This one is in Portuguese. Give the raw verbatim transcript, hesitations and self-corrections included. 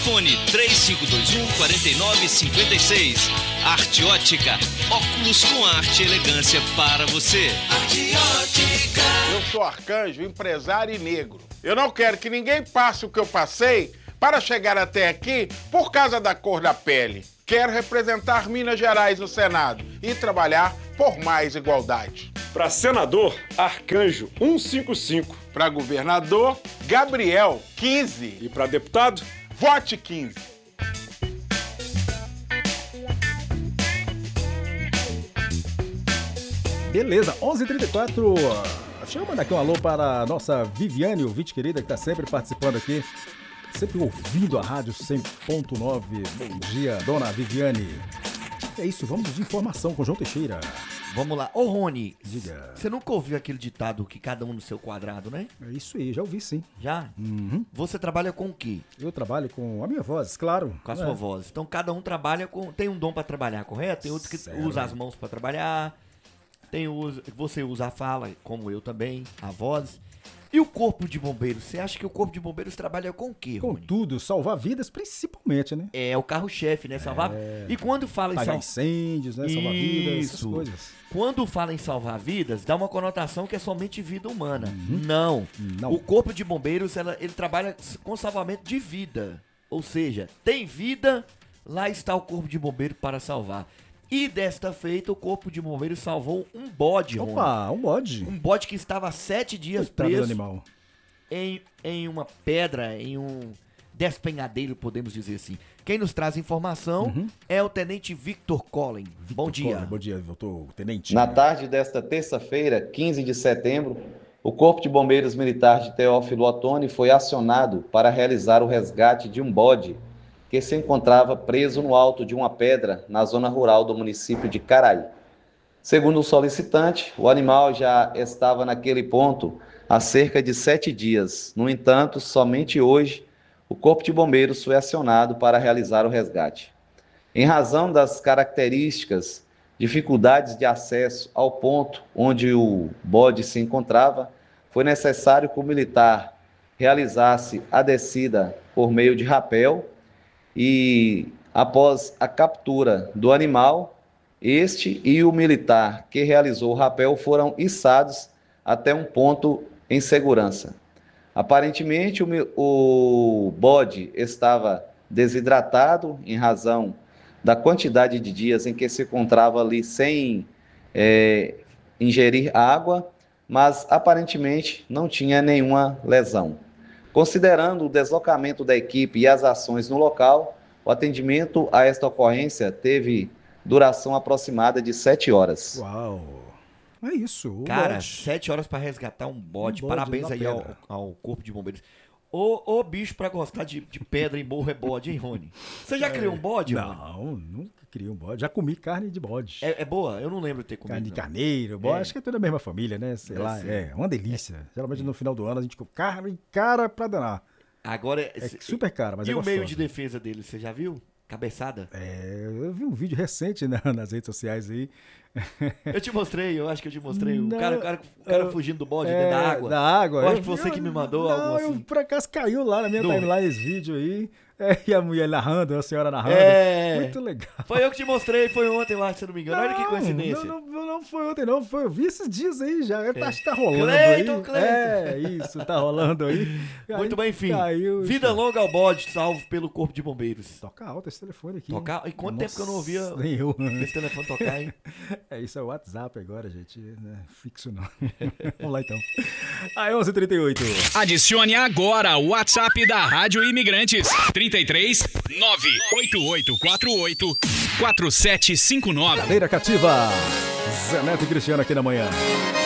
Fone três cinco dois um, quatro nove cinco seis. Arte Ótica, óculos com arte e elegância para você. Arte Ótica. Eu sou Arcanjo, empresário e negro. Eu não quero que ninguém passe o que eu passei para chegar até aqui por causa da cor da pele. Quero representar Minas Gerais no Senado e trabalhar por mais igualdade. Para senador, Arcanjo cento e cinquenta e cinco. Para governador, Gabriel quinze. E para deputado, vote quinze. Beleza, onze e trinta e quatro. Deixa eu mandar aqui um alô para a nossa Viviane, ouvinte querida, que está sempre participando aqui. Sempre ouvindo a rádio cem ponto nove. Bom dia, dona Viviane. É isso, vamos de informação com João Teixeira. Vamos lá. Ô, Rony, diga. Você nunca ouviu aquele ditado que cada um no seu quadrado, né? É isso aí, já ouvi sim. Já? Uhum. Você trabalha com o quê? Eu trabalho com a minha voz, claro. Com a é. sua voz. Então cada um trabalha com... Tem um dom pra trabalhar, correto? Tem outro que Sério? usa as mãos pra trabalhar. Tem uso... Você usa a fala, como eu também, a voz. E o corpo de bombeiros? Você acha que o corpo de bombeiros trabalha com o quê, Com Rony? tudo, salvar vidas principalmente, né? É o carro-chefe, né? Salvar... É... E quando fala em Apagar salvar... incêndios, né? Salvar vidas, essas Isso. coisas. Quando fala em salvar vidas, dá uma conotação que é somente vida humana. Uhum. Não. Não. O corpo de bombeiros, ela, ele trabalha com salvamento de vida. Ou seja, tem vida, lá está o corpo de bombeiro para salvar. E desta feita, o corpo de bombeiros salvou um bode, Rony. Opa, um bode. Um bode que estava há sete dias Coitado do preso animal. em, em uma pedra, em um despenhadeiro, podemos dizer assim. Quem nos traz informação Uhum. é o tenente Victor Collin. Bom dia. Bom dia, doutor tenente. Na tarde desta terça-feira, quinze de setembro, o Corpo de Bombeiros Militar de Teófilo Otoni foi acionado para realizar o resgate de um bode que se encontrava preso no alto de uma pedra na zona rural do município de Caraí. Segundo o solicitante, o animal já estava naquele ponto há cerca de sete dias. No entanto, somente hoje, o Corpo de Bombeiros foi acionado para realizar o resgate. Em razão das características, dificuldades de acesso ao ponto onde o bode se encontrava, foi necessário que o militar realizasse a descida por meio de rapel e, após a captura do animal, este e o militar que realizou o rapel foram içados até um ponto em segurança. Aparentemente, o, o bode estava desidratado em razão da quantidade de dias em que se encontrava ali sem é, ingerir água, mas aparentemente não tinha nenhuma lesão. Considerando o deslocamento da equipe e as ações no local, o atendimento a esta ocorrência teve duração aproximada de sete horas. Uau! É isso. o Cara, bode. sete horas pra resgatar um bode. Um bode Parabéns na aí ao, pedra. ao Corpo de Bombeiros. Ô, ô bicho pra gostar de, de pedra em morro é bode, hein, Rony? Você já criou um bode, Rony? Não, nunca criei um bode. Já comi carne de bode. É, é boa? Eu não lembro de ter comido. Carne de não. carneiro, bode. É. Acho que é tudo da mesma família, né? Sei Deve lá. ser. É uma delícia. Geralmente no final do ano a gente come carne cara pra danar. Agora, É super cara, mas e é o gostoso. meio de defesa dele, você já viu? Cabeçada? É, eu vi um vídeo recente na- nas redes sociais aí. Eu te mostrei, eu acho que eu te mostrei. O Não, cara, o cara, o cara eu- fugindo do bode É, dentro da água. Da água. Eu acho Eu que você vi- que me mandou não, algo eu, assim. por acaso caiu lá na minha Do- timeline esse vídeo aí. É, e a mulher narrando, a senhora narrando. É. Muito legal. Foi eu que te mostrei, foi ontem, eu acho, se eu não me engano. Olha que coincidência. Não, não, não foi ontem, não. Foi, eu vi esses dias aí já. Eu acho que tá rolando Cleiton, aí. Cleiton. É, isso, tá rolando aí. Muito Aí bem, enfim. caiu, Vida enfim. longa ao bode, salvo pelo Corpo de Bombeiros. Toca alto esse telefone aqui. Tocar? E quanto tempo que eu não ouvia Nossa, nem eu. esse telefone tocar, hein? É isso, é o WhatsApp agora, gente. Não é fixo, não. Vamos lá, então. Aí, onze e trinta e oito. Adicione agora o WhatsApp da Rádio Imigrantes. trinta e três, nove oito oito quatro oito, quatro sete cinco nove. Cadeira cativa. Zé Neto e Cristiano aqui na manhã.